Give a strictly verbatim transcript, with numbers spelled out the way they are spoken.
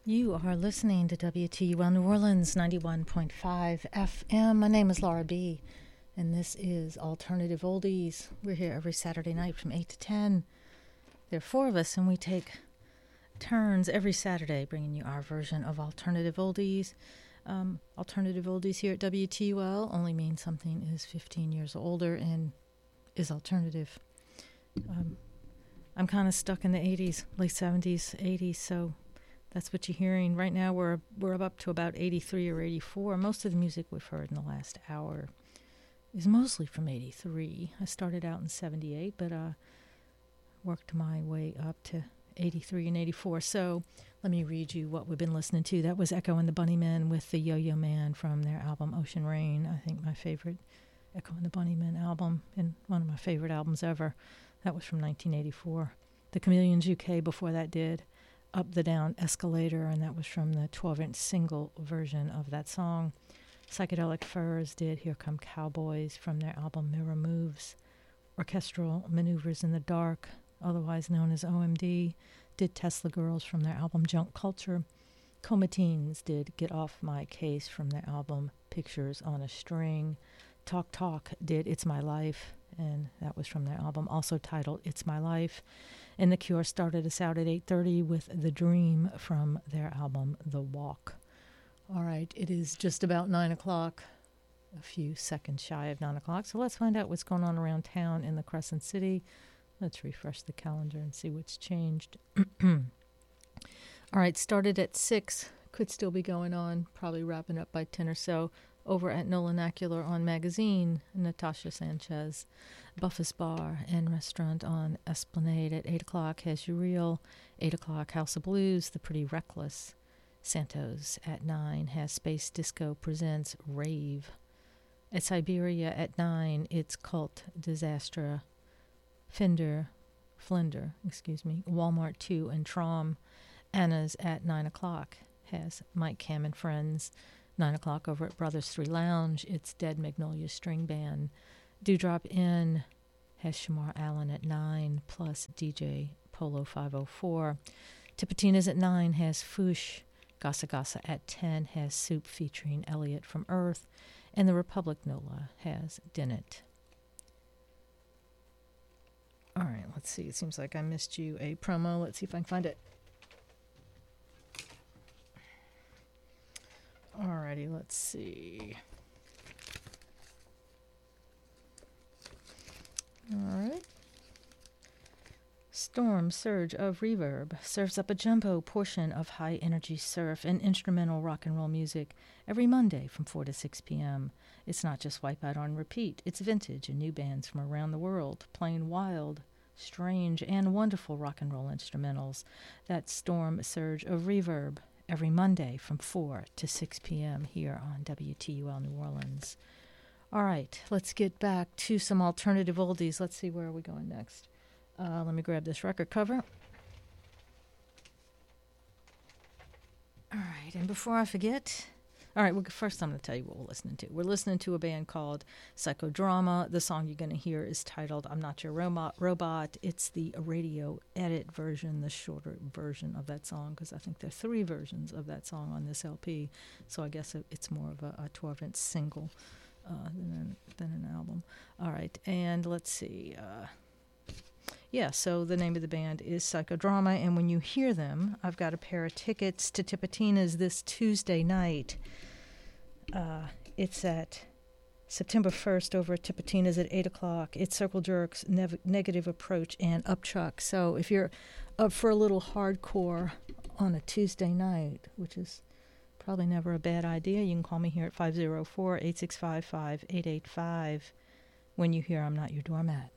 You are listening to W T U L New Orleans ninety-one point five F M. My name is Laura B., and this is Alternative Oldies. We're here every Saturday night from eight to ten. There are four of us, and we take turns every Saturday bringing you our version of Alternative Oldies. Um, alternative Oldies here at W T U L only means something is fifteen years older and is alternative. Um, I'm kind of stuck in the eighties, late seventies, eighties, so that's what you're hearing. Right now we're we're up to about eighty-three or eighty-four. Most of the music we've heard in the last hour is mostly from eighty-three. I started out in seventy-eight, but uh, worked my way up to eighty-three and eighty-four. So let me read you what we've been listening to. That was Echo and the Bunnymen with the Yo-Yo Man from their album Ocean Rain. I think my favorite Echo and the Bunnymen album, and one of my favorite albums ever. That was from nineteen eighty-four. The Chameleons U K before that did Up the Down Escalator, and that was from the twelve-inch single version of that song. Psychedelic Furs did Here Come Cowboys from their album Mirror Moves. Orchestral Maneuvers in the Dark, otherwise known as O M D, did Tesla Girls from their album Junk Culture. Comatines did Get Off My Case from their album Pictures on a String. Talk Talk did It's My Life, and that was from their album also titled It's My Life. And The Cure started us out at eight thirty with The Dream from their album The Walk. All right, it is just about nine o'clock, a few seconds shy of nine o'clock. So let's find out what's going on around town in the Crescent City. Let's refresh the calendar and see what's changed. All right, started at six, could still be going on, probably wrapping up by ten or so. Over at Nolanacular on Magazine, Natasha Sanchez. Buffus Bar and Restaurant on Esplanade at eight o'clock has Uriel. eight o'clock House of Blues, The Pretty Reckless. Santos at nine has Space Disco Presents Rave. At Siberia at nine, it's Cult Disastra. Fender, Flender, excuse me, Walmart two and Trom. Anna's at nine o'clock has Mike Cam and Friends. nine o'clock over at Brothers three Lounge, it's Dead Magnolia String Band. Dewdrop Inn has Shamar Allen at nine, plus D J Polo five oh four. Tipitina's at nine has Foosh. Gasa Gasa at ten has Soup featuring Elliot from Earth. And the Republic Nola has Dennett. All right, let's see. It seems like I missed you a promo. Let's see if I can find it. Alrighty, let's see. Alright. Storm Surge of Reverb serves up a jumbo portion of high-energy surf and instrumental rock and roll music every Monday from four to six p.m. It's not just Wipeout on repeat. It's vintage and new bands from around the world playing wild, strange, and wonderful rock and roll instrumentals. That's Storm Surge of Reverb every Monday from four to six p.m. here on W T U L New Orleans. All right, let's get back to some alternative oldies. Let's see, where are we going next? Uh, let me grab this record cover. All right, and before I forget, all right, well, first I'm going to tell you what we're listening to. We're listening to a band called Psychodrama. The song you're going to hear is titled I'm Not Your Robot. Robot. It's the radio edit version, the shorter version of that song, because I think there are three versions of that song on this L P. So I guess it, it's more of a twelve-inch single uh, than, than an album. All right, and let's see. Uh, yeah, so the name of the band is Psychodrama, and when you hear them, I've got a pair of tickets to Tipitina's this Tuesday night. Uh, it's at September first over at Tipitina's at eight o'clock. It's Circle Jerks, Nev- Negative Approach, and Upchuck. So if you're up for a little hardcore on a Tuesday night, which is probably never a bad idea, you can call me here at five oh four, eight six five, five eight eight five when you hear I'm Not Your Doormat.